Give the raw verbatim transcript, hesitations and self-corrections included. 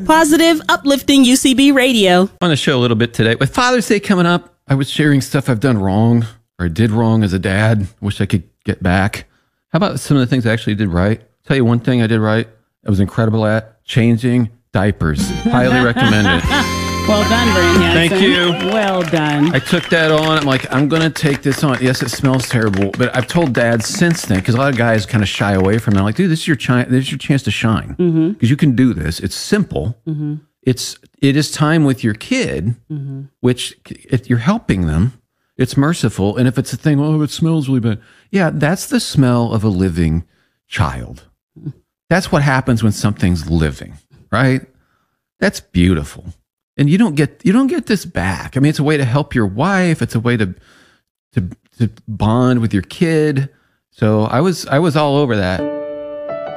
Positive, uplifting U C B radio. On the show a little bit today. With Father's Day coming up, I was sharing stuff I've done wrong or I did wrong as a dad. Wish I could get back. How about some of the things I actually did right? Tell you one thing I did right. I was incredible at changing diapers. Highly recommend it. Well done, Brian Hansen. Thank you. Well done. I took that on. I'm like, I'm going to take this on. Yes, it smells terrible, but I've told dads since then, because a lot of guys kind of shy away from it. I'm like, dude, this is your, chi- this is your chance to shine, because mm-hmm. you can do this. It's simple. Mm-hmm. It's it is time with your kid, mm-hmm. which if you're helping them, it's merciful. And if it's a thing, oh, it smells really bad. Yeah, that's the smell of a living child. That's what happens when something's living, right? That's beautiful. And you don't get you don't get this back. I mean, it's a way to help your wife. It's a way to to to bond with your kid. So I was I was all over that.